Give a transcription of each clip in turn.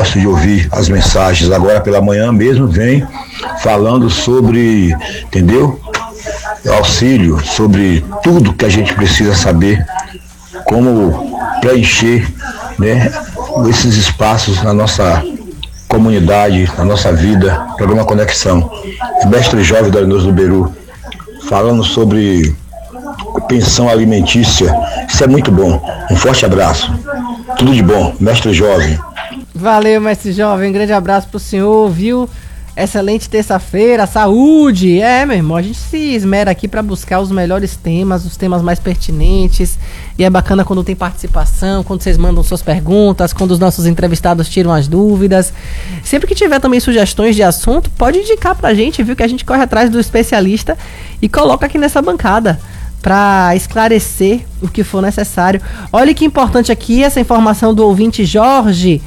gosto de ouvir as mensagens. Agora pela manhã mesmo vem falando sobre, entendeu? Auxílio, sobre tudo que a gente precisa saber, como preencher, né, esses espaços na nossa comunidade, na nossa vida. Programa Conexão. Mestre Jovem da Arenoso do Beru, falando sobre pensão alimentícia. Isso é muito bom. Um forte abraço. Tudo de bom, Mestre Jovem. Valeu, Mestre Jovem. Um grande abraço pro senhor, viu? Excelente terça-feira, saúde! Meu irmão, a gente se esmera aqui para buscar os melhores temas, os temas mais pertinentes, e é bacana quando tem participação, quando vocês mandam suas perguntas, quando os nossos entrevistados tiram as dúvidas. Sempre que tiver também sugestões de assunto, pode indicar pra gente, viu, que a gente corre atrás do especialista e coloca aqui nessa bancada para esclarecer o que for necessário. Olha que importante aqui essa informação do ouvinte Jorge.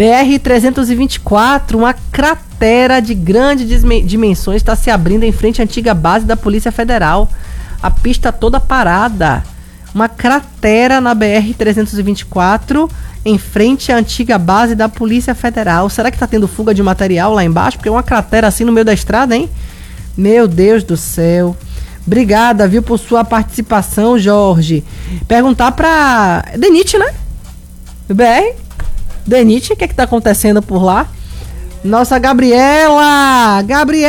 BR-324, uma cratera de grandes dimensões está se abrindo em frente à antiga base da Polícia Federal. A pista toda parada. Uma cratera na BR-324 em frente à antiga base da Polícia Federal. Será que está tendo fuga de material lá embaixo? Porque é uma cratera assim no meio da estrada, hein? Meu Deus do céu. Obrigada, viu, por sua participação, Jorge. Perguntar pra Denite, né? BR? Denite, o que é que tá acontecendo por lá? Nossa Gabriela!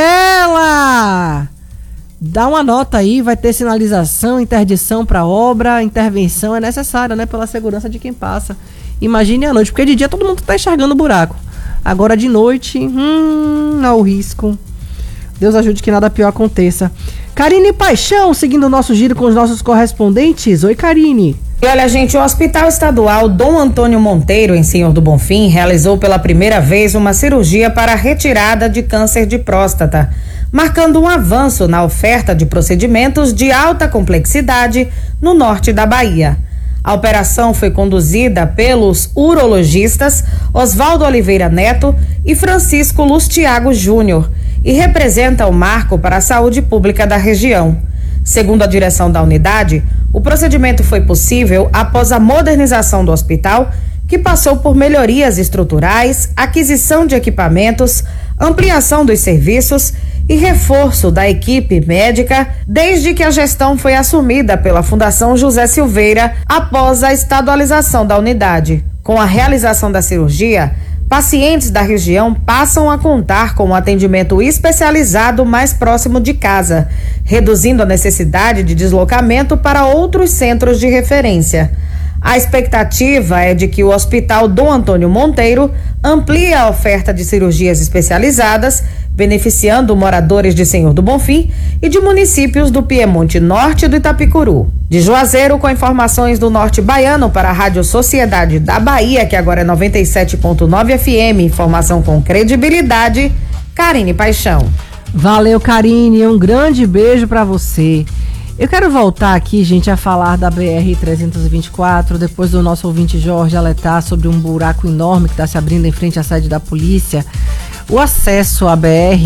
Gabriela! Dá uma nota aí, vai ter sinalização, interdição pra obra, intervenção é necessária, né? Pela segurança de quem passa. Imagine à noite, porque de dia todo mundo tá enxergando o buraco. Agora de noite, não, o risco. Deus ajude que nada pior aconteça. Karine Paixão, seguindo o nosso giro com os nossos correspondentes. Oi, Karine. E olha, gente, o Hospital Estadual Dom Antônio Monteiro, em Senhor do Bonfim, realizou pela primeira vez uma cirurgia para a retirada de câncer de próstata, marcando um avanço na oferta de procedimentos de alta complexidade no norte da Bahia. A operação foi conduzida pelos urologistas Oswaldo Oliveira Neto e Francisco Lustiago Júnior e representa o marco para a saúde pública da região. Segundo a direção da unidade, o procedimento foi possível após a modernização do hospital, que passou por melhorias estruturais, aquisição de equipamentos, ampliação dos serviços e reforço da equipe médica desde que a gestão foi assumida pela Fundação José Silveira após a estadualização da unidade. Com a realização da cirurgia, pacientes da região passam a contar com um atendimento especializado mais próximo de casa, reduzindo a necessidade de deslocamento para outros centros de referência. A expectativa é de que o Hospital Dom Antônio Monteiro amplie a oferta de cirurgias especializadas, beneficiando moradores de Senhor do Bonfim e de municípios do Piemonte Norte e do Itapicuru. De Juazeiro, com informações do Norte Baiano para a Rádio Sociedade da Bahia, que agora é 97.9 FM, informação com credibilidade, Karine Paixão. Valeu, Karine, um grande beijo para você. Eu quero voltar aqui, gente, a falar da BR-324, depois do nosso ouvinte Jorge alertar sobre um buraco enorme que está se abrindo em frente à sede da polícia. O acesso à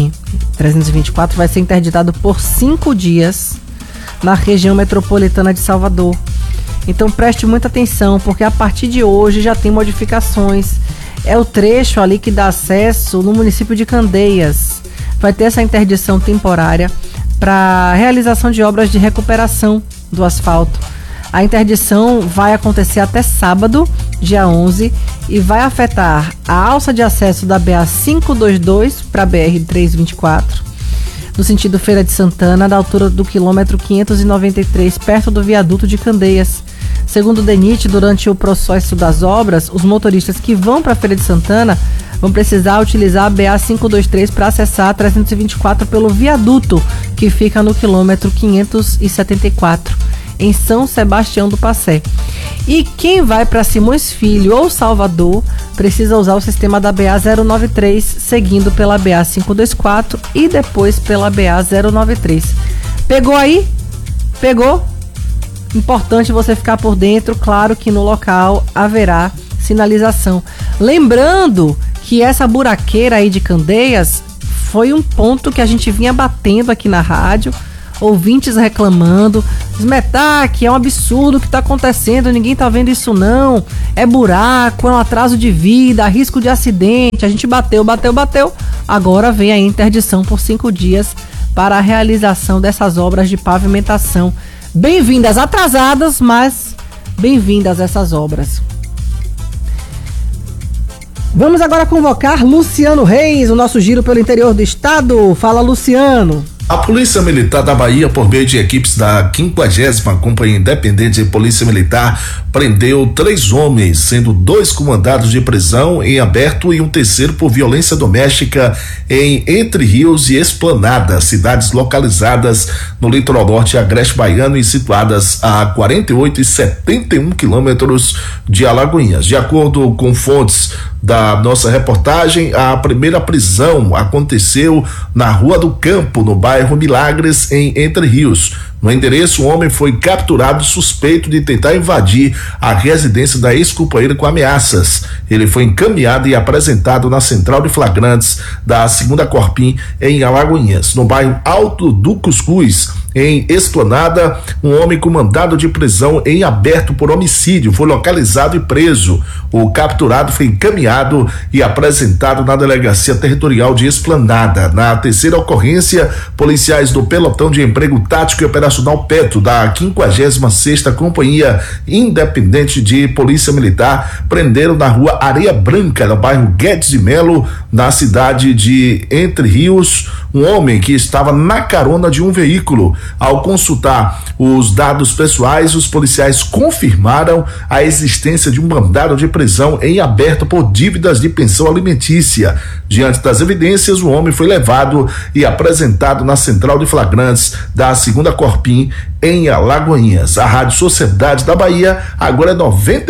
BR-324 vai ser interditado por 5 dias na região metropolitana de Salvador. Então preste muita atenção, porque a partir de hoje já tem modificações. É o trecho ali que dá acesso no município de Candeias. Vai ter essa interdição temporária para realização de obras de recuperação do asfalto. A interdição vai acontecer até sábado, dia 11, e vai afetar a alça de acesso da BA-522 para a BR-324, no sentido Feira de Santana, da altura do quilômetro 593, perto do viaduto de Candeias. Segundo o DENIT, durante o processo das obras, os motoristas que vão para a Feira de Santana vão precisar utilizar a BA-523 para acessar a 324 pelo viaduto, que fica no quilômetro 574, em São Sebastião do Passé. E quem vai para Simões Filho ou Salvador precisa usar o sistema da BA-093, seguindo pela BA-524 e depois pela BA-093. Pegou aí? Pegou? Importante você ficar por dentro, claro que no local haverá sinalização. Lembrando que essa buraqueira aí de Candeias foi um ponto que a gente vinha batendo aqui na rádio. ouvintes reclamando. Smetak, é um absurdo o que tá acontecendo, ninguém tá vendo isso não. É buraco, é um atraso de vida, risco de acidente. A gente bateu. Agora vem a interdição por 5 dias para a realização dessas obras de pavimentação. Bem-vindas atrasadas, mas bem-vindas essas obras. Vamos agora convocar Luciano Reis, o nosso giro pelo interior do estado. Fala, Luciano. A Polícia Militar da Bahia, por meio de equipes da 50ª Companhia Independente de Polícia Militar, prendeu 3 homens, sendo 2 comandados de prisão em aberto e um terceiro por violência doméstica em Entre Rios e Esplanada, cidades localizadas no litoral norte agreste baiano e situadas a 48 e 71 quilômetros de Alagoinhas. De acordo com fontes da nossa reportagem, a primeira prisão aconteceu na Rua do Campo, no bairro Milagres, em Entre Rios. No endereço, o homem foi capturado suspeito de tentar invadir a residência da ex-companheira com ameaças. Ele foi encaminhado e apresentado na central de flagrantes da 2ª Corpim, em Alagoinhas. No bairro Alto do Cuscuz, em Esplanada, um homem com mandado de prisão em aberto por homicídio foi localizado e preso. O capturado foi encaminhado e apresentado na Delegacia Territorial de Esplanada. Na terceira ocorrência, policiais do Pelotão de Emprego Tático e Operacional Petro, da 56ª Companhia Independente de Polícia Militar, prenderam na Rua Areia Branca, no bairro Guedes de Melo, na cidade de Entre Rios, um homem que estava na carona de um veículo. Ao consultar os dados pessoais, os policiais confirmaram a existência de um mandado de prisão em aberto por dívidas de pensão alimentícia. Diante das evidências, o homem foi levado e apresentado na central de flagrantes da 2ª Corpim, em Alagoinhas. A Rádio Sociedade da Bahia agora é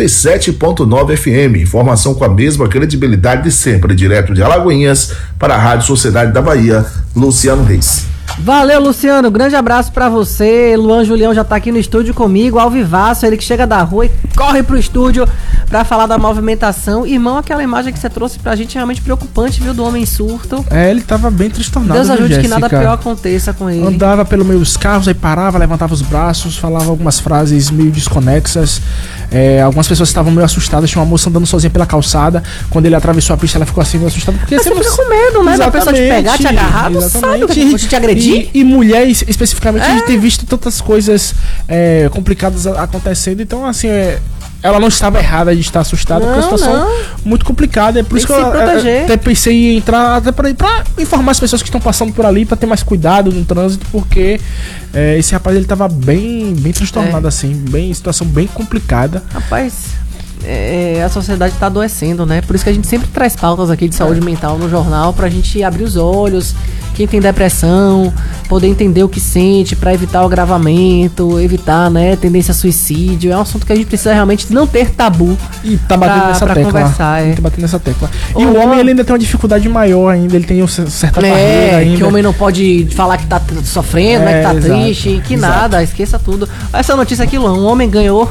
97.9 FM. Informação com a mesma credibilidade de sempre, direto de Alagoinhas para a Rádio Sociedade da Bahia, Luciano Reis. Valeu, Luciano, grande abraço pra você. Luan Julião já tá aqui no estúdio comigo, ao vivaço, ele que chega da rua e corre pro estúdio pra falar da movimentação. Irmão, aquela imagem que você trouxe pra gente é realmente preocupante, viu, do homem em surto. Ele tava bem transtornado. Deus ajude que nada pior aconteça com ele. Andava pelo meio dos carros, aí parava, levantava os braços, falava algumas frases meio desconexas. Algumas pessoas estavam meio assustadas, tinha uma moça andando sozinha pela calçada. Quando ele atravessou a pista, ela ficou assim meio assustada, porque você fica com medo, né, da pessoa te pegar, te agarrar, não sabe, te agredir. E mulher, especificamente, a gente tem visto tantas coisas complicadas acontecendo. Então, assim, ela não estava errada de estar assustada, porque é uma situação muito complicada. É por isso que eu até pensei em entrar até pra informar as pessoas que estão passando por ali, para ter mais cuidado no trânsito, porque esse rapaz, ele estava bem transtornado, assim, situação bem complicada. Rapaz, a sociedade está adoecendo, né? Por isso que a gente sempre traz pautas aqui de saúde mental no jornal, pra gente abrir os olhos, quem tem depressão, poder entender o que sente, para evitar o agravamento, evitar, né, tendência a suicídio. É um assunto que a gente precisa realmente não ter tabu. E tá batendo nessa tecla. Conversar, tá batendo nessa tecla. E o homem, ele ainda tem uma dificuldade maior ainda, ele tem uma certa barreira ainda. Que o homem não pode falar que tá sofrendo, né, que tá triste, que nada, esqueça tudo. Essa notícia aqui, Luan, um homem ganhou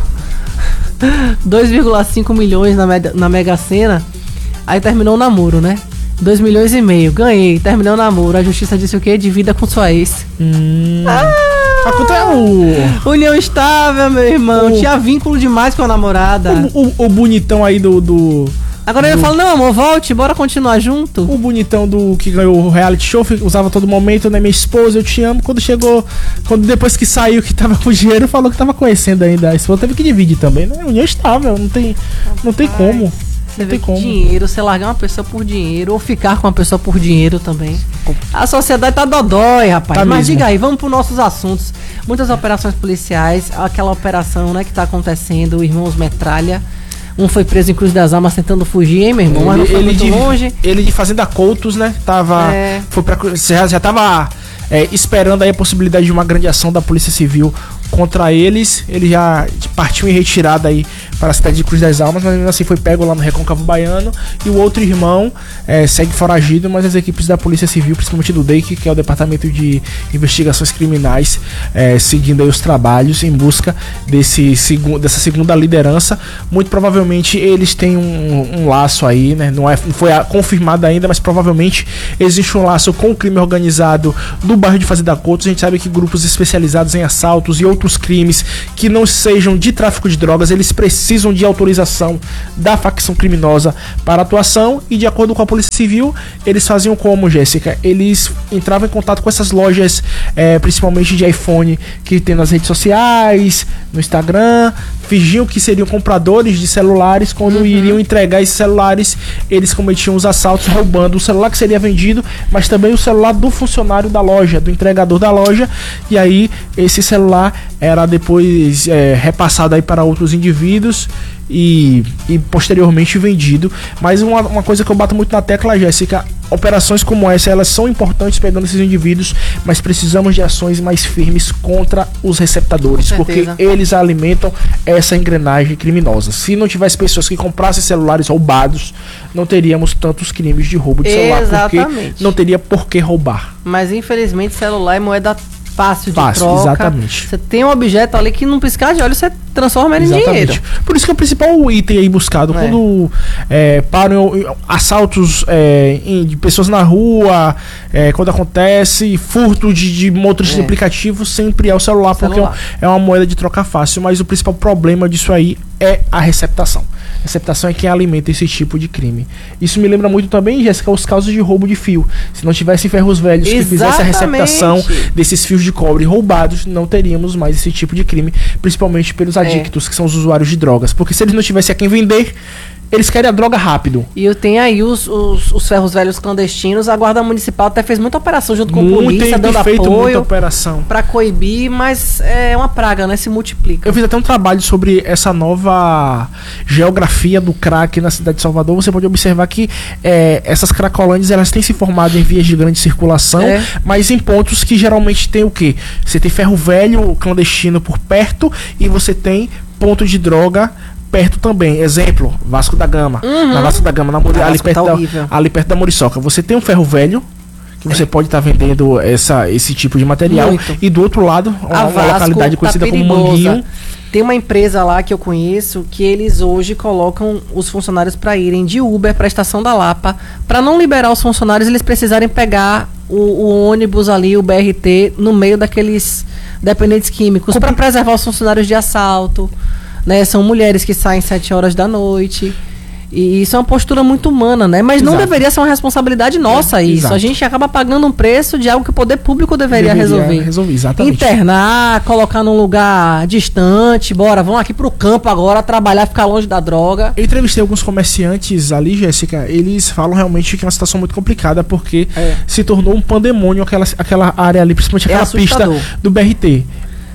2,5 milhões na Mega Sena, aí terminou o namoro, né? 2,5 milhões, ganhei, terminou o namoro. A justiça disse o quê? Divida com sua ex. A conta é união estável, meu irmão. Tinha vínculo demais com a namorada. O bonitão aí do Agora ele fala, não, amor, volte, bora continuar junto. O bonitão do que ganhou o reality show, usava todo momento, né? Minha esposa, eu te amo. Depois que saiu, que tava com dinheiro, falou que tava conhecendo ainda. A esposa teve que dividir também, né? União estável, não tem como. Você vê que dinheiro, você largar uma pessoa por dinheiro ou ficar com uma pessoa por dinheiro também. A sociedade tá dodói, rapaz. Tá Mas mesmo. diga aí, vamos pros nossos assuntos. Muitas operações policiais, aquela operação, né, que tá acontecendo, Irmãos Metralha. Um foi preso em Cruz das Almas tentando fugir, hein, meu irmão? Mas não foi muito longe. Ele de Fazenda Coutos, né? Foi pra, já tava esperando aí a possibilidade de uma grande ação da Polícia Civil contra eles. Ele já partiu em retirada aí para a cidade de Cruz das Almas, mas assim foi pego lá no Recôncavo Baiano, e o outro irmão segue foragido, mas as equipes da Polícia Civil, principalmente do DEIC, que é o Departamento de Investigações Criminais, seguindo aí os trabalhos em busca dessa segunda liderança. Muito provavelmente eles têm um laço aí, né? Não foi confirmado ainda, mas provavelmente existe um laço com o crime organizado do bairro de Fazenda Couto. A gente sabe que grupos especializados em assaltos e outros crimes que não sejam de tráfico de drogas, eles precisam de autorização da facção criminosa para atuação, e de acordo com a Polícia Civil, eles faziam como, Jéssica? Eles entravam em contato com essas lojas, principalmente de iPhone, que tem nas redes sociais, no Instagram, fingiam que seriam compradores de celulares. Quando iriam entregar esses celulares, eles cometiam os assaltos, roubando o celular que seria vendido, mas também o celular do funcionário da loja, do entregador da loja, e aí esse celular era depois repassado aí para outros indivíduos e posteriormente vendido. Mas uma coisa que eu bato muito na tecla, Jéssica, operações como essa, elas são importantes pegando esses indivíduos, mas precisamos de ações mais firmes contra os receptadores, porque eles alimentam essa engrenagem criminosa. Se não tivesse pessoas que comprassem celulares roubados, não teríamos tantos crimes de roubo de celular, porque não teria por que roubar. Mas infelizmente celular é moeda fácil de troca. Exatamente. Você tem um objeto ali que, num piscar de olho, você transforma ele em dinheiro. Por isso que é o principal item aí buscado. Quando param assaltos de pessoas na rua, quando acontece furto de motoristas de aplicativo, sempre é o celular, porque é uma moeda de troca fácil. Mas o principal problema disso aí é a receptação. A receptação é quem alimenta esse tipo de crime. Isso me lembra muito também, Jéssica, os casos de roubo de fio. Se não tivessem ferros velhos que fizessem a receptação desses fios de cobre roubados, não teríamos mais esse tipo de crime, principalmente pelos adictos, que são os usuários de drogas. Porque se eles não tivessem a quem vender, eles querem a droga rápido. E eu tenho aí os ferros velhos clandestinos. A Guarda Municipal até fez muita operação junto com a polícia, dando apoio para coibir, mas é uma praga, né? Se multiplica. Eu fiz até um trabalho sobre essa nova geografia do crack na cidade de Salvador. Você pode observar que essas cracolândias, elas têm se formado em vias de grande circulação, mas em pontos que geralmente tem o quê? Você tem ferro velho clandestino por perto e você tem ponto de droga perto também. Exemplo, Vasco da Gama. Na Vasco da Gama, ali perto da Muriçoca. Você tem um ferro velho que você pode estar vendendo esse tipo de material. E do outro lado, uma localidade conhecida como Manguinho. Tem uma empresa lá que eu conheço que eles hoje colocam os funcionários para irem de Uber para a Estação da Lapa. Para não liberar os funcionários, eles precisarem pegar o ônibus ali, o BRT, no meio daqueles dependentes químicos, para preservar os funcionários de assalto. Né, são mulheres que saem 7 horas da noite. E isso é uma postura muito humana, né? Mas não deveria ser uma responsabilidade nossa isso. A gente acaba pagando um preço de algo que o poder público deveria resolver. Exatamente. Internar, colocar num lugar distante. Bora, vamos aqui pro campo agora trabalhar, ficar longe da droga. Eu entrevistei alguns comerciantes ali, Jéssica. Eles falam realmente que é uma situação muito complicada, porque se tornou um pandemônio aquela área ali, principalmente aquela pista do BRT.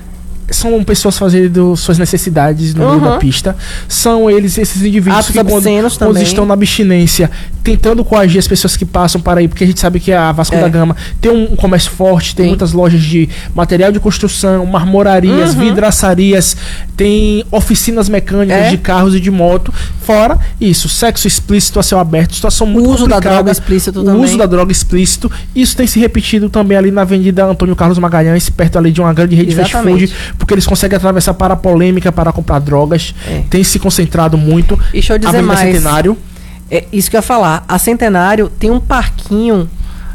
São pessoas fazendo suas necessidades no meio da pista. São esses indivíduos que quando estão na abstinência, tentando coagir as pessoas que passam para aí, porque a gente sabe que a Vasco da Gama tem um comércio forte, tem muitas lojas de material de construção, marmorarias, vidraçarias, tem oficinas mecânicas de carros e de moto. Fora isso, sexo explícito a céu aberto, situação muito complicada. Da droga explícito também. O uso da droga explícito. Isso tem se repetido também ali na Avenida Antônio Carlos Magalhães, perto ali de uma grande rede de fast food, porque eles conseguem atravessar para a polêmica, para comprar drogas. Tem se concentrado muito. E deixa eu dizer mais. Centenário. Isso que eu ia falar. A Centenário tem um parquinho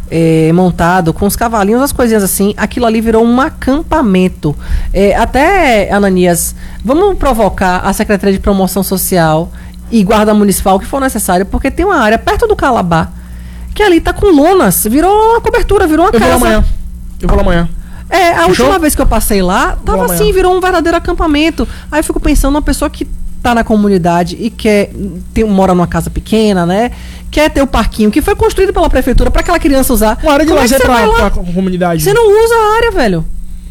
montado com os cavalinhos, as coisinhas assim. Aquilo ali virou um acampamento. Até, Ananias, vamos provocar a Secretaria de Promoção Social e Guarda Municipal, que for necessário, porque tem uma área perto do Calabá que ali tá com lonas. Virou uma cobertura, virou uma casa. Eu vou lá amanhã. A última vez que eu passei lá, tava assim, virou um verdadeiro acampamento. Aí eu fico pensando, uma pessoa que tá na comunidade e mora numa casa pequena, né? Quer ter o parquinho que foi construído pela prefeitura para aquela criança usar. Uma área de lazer pra comunidade. Você não usa a área, velho.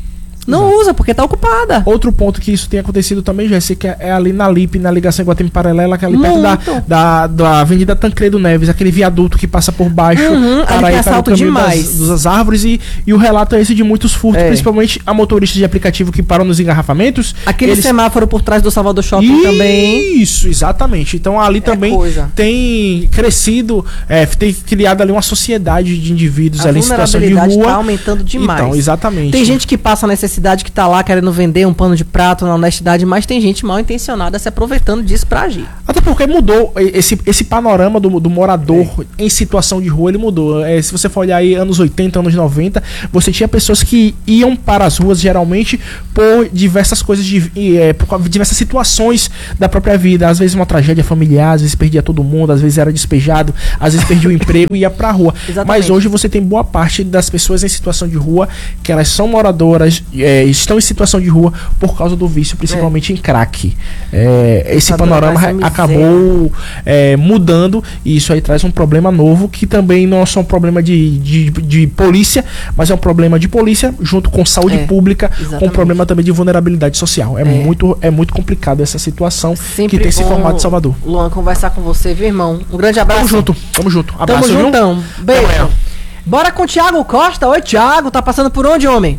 Não usa, porque tá ocupada. Outro ponto que isso tem acontecido também, Jéssica, é ali na LIP, na ligação Iguatemi Paralela, que é ali perto da Avenida Tancredo Neves, aquele viaduto que passa por baixo, para ir para o caminho das árvores, e o relato é esse de muitos furtos, principalmente a motoristas de aplicativo que param nos engarrafamentos. Aquele semáforo por trás do Salvador Shopping também. Isso, exatamente. Então ali também tem crescido, tem criado ali uma sociedade de indivíduos ali em situação de rua. Tá aumentando demais. Então, exatamente. Tem gente que passa necessidade, que tá lá querendo vender um pano de prato na honestidade, mas tem gente mal intencionada se aproveitando disso pra agir. Até porque mudou esse panorama do morador em situação de rua, ele mudou. Se você for olhar aí anos 80, anos 90, você tinha pessoas que iam para as ruas geralmente por diversas coisas, por diversas situações da própria vida. Às vezes uma tragédia familiar, às vezes perdia todo mundo, às vezes era despejado, às vezes perdia o emprego e ia pra rua. Exatamente. Mas hoje você tem boa parte das pessoas em situação de rua que elas são moradoras, estão em situação de rua por causa do vício, principalmente em crack. Esse panorama acabou mudando, e isso aí traz um problema novo, que também não é só um problema de polícia, mas é um problema de polícia junto com saúde pública, com um problema também de vulnerabilidade social. É muito complicado essa situação que tem se formado em Salvador. Luan, conversar com você, viu, irmão? Um grande abraço. Tamo junto. Abraço, tamo juntão. Beijo. Bora com o Thiago Costa. Oi, Thiago. Tá passando por onde, homem?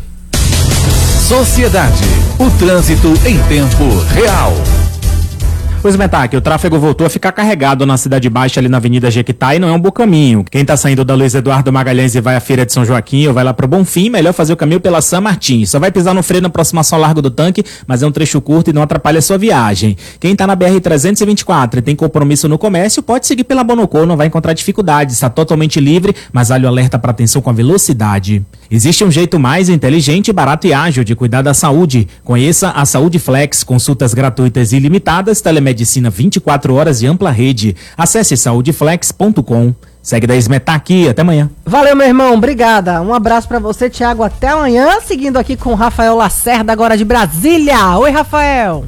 Sociedade. O trânsito em tempo real. Pois bem, tá, que o tráfego voltou a ficar carregado na Cidade Baixa, ali na Avenida Jequitai, e não é um bom caminho. Quem tá saindo da Luiz Eduardo Magalhães e vai à Feira de São Joaquim ou vai lá pro Bonfim, melhor fazer o caminho pela São Martins. Só vai pisar no freio na aproximação ao Largo do Tanque, mas é um trecho curto e não atrapalha a sua viagem. Quem tá na BR-324 e tem compromisso no comércio, pode seguir pela Bonocô, não vai encontrar dificuldades, está totalmente livre, mas vale o alerta para atenção com a velocidade. Existe um jeito mais inteligente, barato e ágil de cuidar da saúde. Conheça a Saúde Flex, consultas gratuitas e ilimitadas, telemedicina 24 horas e ampla rede. Acesse saudeflex.com. Segue da Esmetá aqui, até amanhã. Valeu, meu irmão, obrigada. Um abraço pra você, Thiago, até amanhã. Seguindo aqui com o Rafael Lacerda, agora de Brasília. Oi, Rafael.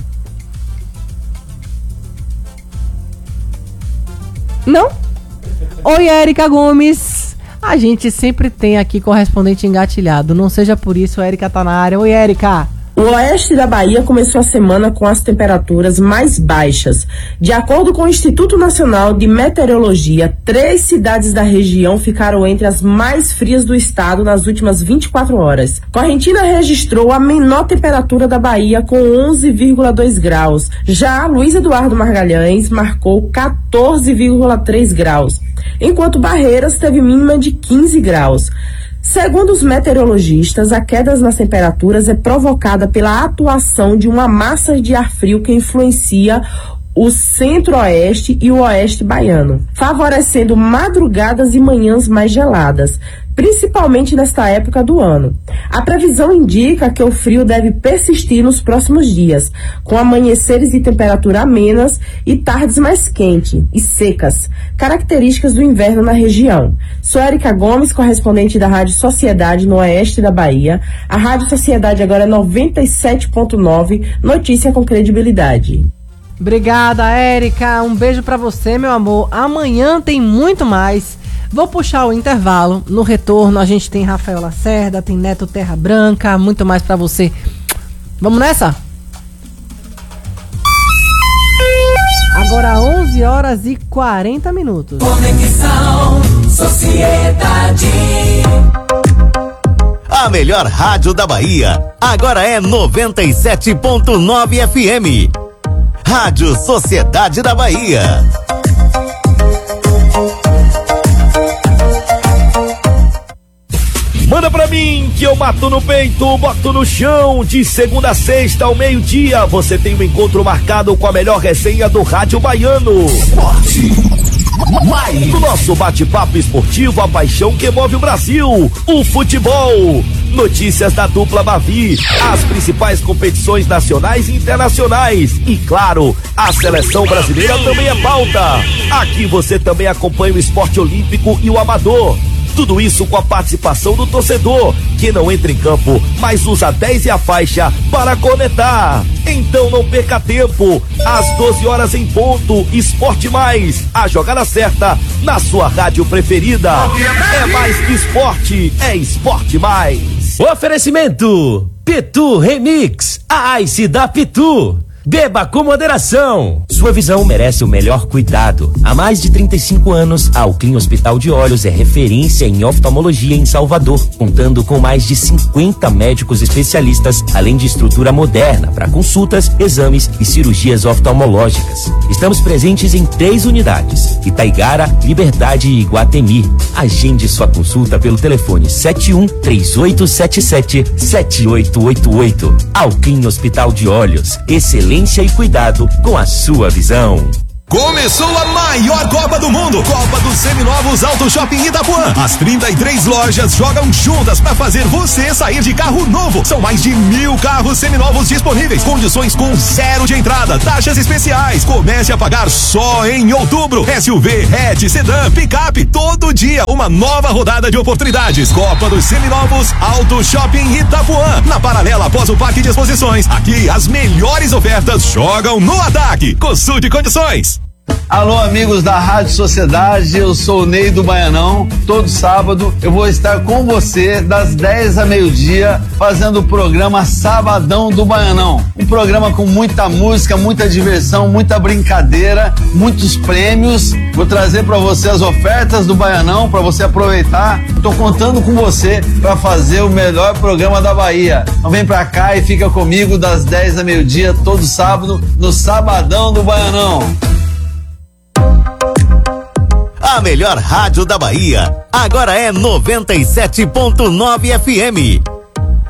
Não? Oi, Érica Gomes. A gente sempre tem aqui correspondente engatilhado. Não seja por isso, a Érica tá na área. Oi, Érica. O oeste da Bahia começou a semana com as temperaturas mais baixas. De acordo com o Instituto Nacional de Meteorologia, 3 cidades da região ficaram entre as mais frias do estado nas últimas 24 horas. Correntina registrou a menor temperatura da Bahia com 11,2 graus. Já Luiz Eduardo Magalhães marcou 14,3 graus, enquanto Barreiras teve mínima de 15 graus. Segundo os meteorologistas, a queda nas temperaturas é provocada pela atuação de uma massa de ar frio que influencia o centro-oeste e o oeste baiano, favorecendo madrugadas e manhãs mais geladas, principalmente nesta época do ano. A previsão indica que o frio deve persistir nos próximos dias, com amanheceres de temperatura amenas e tardes mais quentes e secas, características do inverno na região. Sou Érica Gomes, correspondente da Rádio Sociedade no oeste da Bahia. A Rádio Sociedade agora é 97.9, notícia com credibilidade. Obrigada, Érica. Um beijo pra você, meu amor. Amanhã tem muito mais. Vou puxar o intervalo. No retorno a gente tem Rafael Lacerda, tem Neto Terra Branca, muito mais pra você. Vamos nessa? Agora 11 horas e 40 minutos. Conexão Sociedade. A melhor rádio da Bahia agora é 97.9 FM. Rádio Sociedade da Bahia. Manda pra mim que eu mato no peito, boto no chão. De segunda a sexta ao meio-dia, você tem um encontro marcado com a melhor resenha do rádio baiano. Esporte. No nosso bate-papo esportivo, a paixão que move o Brasil, o futebol. Notícias da dupla Bavi, as principais competições nacionais e internacionais. E claro, a seleção brasileira também é pauta. Aqui você também acompanha o esporte olímpico e o amador. Tudo isso com a participação do torcedor, que não entra em campo, mas usa 10 e a faixa para conectar. Então não perca tempo. Às 12 horas em ponto, Esporte Mais, a jogada certa na sua rádio preferida. É mais que esporte, é Esporte Mais. Oferecimento Pitu Remix, a Ice da Pitu. Beba com moderação. Sua visão merece o melhor cuidado. Há mais de 35 anos, a Alclin Hospital de Olhos é referência em oftalmologia em Salvador, contando com mais de 50 médicos especialistas, além de estrutura moderna para consultas, exames e cirurgias oftalmológicas. Estamos presentes em 3 unidades: Itaigara, Liberdade e Iguatemi. Agende sua consulta pelo telefone 71-3877-7888. Alclin Hospital de Olhos. Excelência e cuidado com a sua visão. Começou a maior Copa do Mundo, Copa dos Seminovos Auto Shopping Itapuã. As 33 lojas jogam juntas para fazer você sair de carro novo. São mais de 1.000 carros seminovos disponíveis, condições com 0 de entrada, taxas especiais. Comece a pagar só em outubro. SUV, hatch, sedã, picape, todo dia uma nova rodada de oportunidades. Copa dos Seminovos Auto Shopping Itapuã. Na paralela após o parque de exposições. Aqui as melhores ofertas jogam no ataque. Consulte condições. Alô, amigos da Rádio Sociedade, eu sou o Ney do Baianão. Todo sábado eu vou estar com você das 10 a meio-dia fazendo o programa Sabadão do Baianão. Um programa com muita música, muita diversão, muita brincadeira, muitos prêmios. Vou trazer para você as ofertas do Baianão para você aproveitar. Tô contando com você para fazer o melhor programa da Bahia. Então vem pra cá e fica comigo das 10 a meio-dia todo sábado no Sabadão do Baianão. A melhor rádio da Bahia, agora é 97.9 FM.